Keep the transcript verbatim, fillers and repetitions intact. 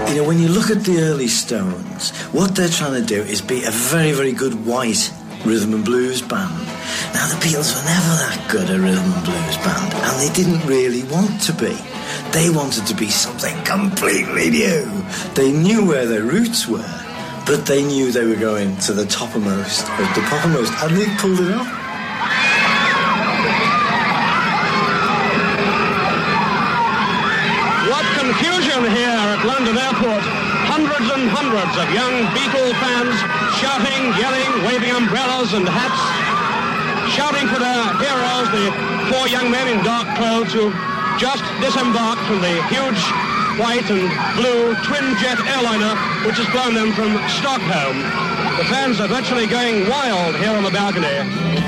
You know, when you look at the early Stones, what they're trying to do is be a very, very good white rhythm and blues band. Now, the Beatles were never that good a rhythm and blues band, and they didn't really want to be. They wanted to be something completely new. They knew where their roots were, but they knew they were going to the toppermost of the poppermost, and they pulled it off. What confusion here at London Airport. Hundreds and hundreds of young Beatle fans shouting, yelling, waving umbrellas and hats, shouting for their heroes, the four young men in dark clothes who just disembarked from the huge white and blue twin-jet airliner which has flown them from Stockholm. The fans are virtually going wild here on the balcony.